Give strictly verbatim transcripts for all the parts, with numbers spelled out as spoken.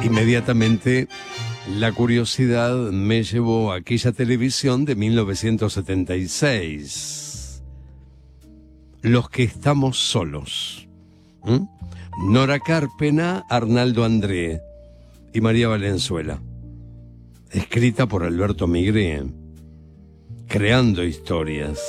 Inmediatamente la curiosidad me llevó a aquella televisión de mil novecientos setenta y seis. Los que estamos solos. ¿Mm? Nora Carpena, Arnaldo André y María Valenzuela. Escrita por Alberto Migré. Creando historias.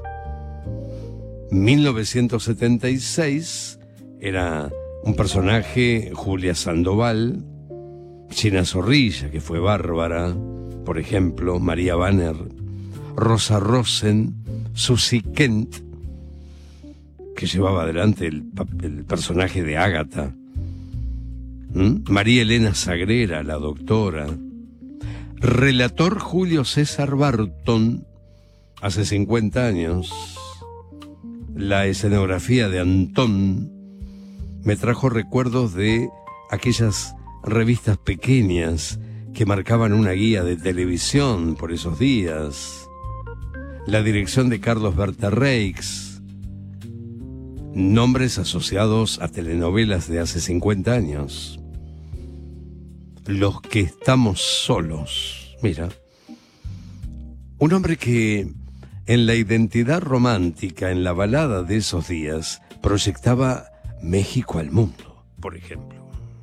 mil novecientos setenta y seis era un personaje, Julia Sandoval, China Zorrilla, que fue bárbara, por ejemplo, María Banner, Rosa Rosen, Susie Kent, que llevaba adelante el, el personaje de Ágata, ¿Mm? María Elena Sagrera, la doctora, relator Julio César Barton, hace cincuenta años, la escenografía de Antón me trajo recuerdos de aquellas revistas pequeñas que marcaban una guía de televisión por esos días. La dirección de Carlos Berterreix. Nombres asociados a telenovelas de hace cincuenta años. Los que estamos solos. Mira, un hombre que en la identidad romántica, en la balada de esos días, proyectaba México al mundo, por ejemplo.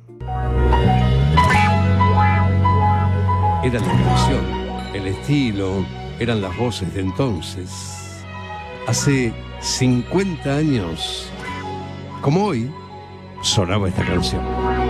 Era la canción, el estilo, eran las voces de entonces. Hace cincuenta años, como hoy, sonaba esta canción.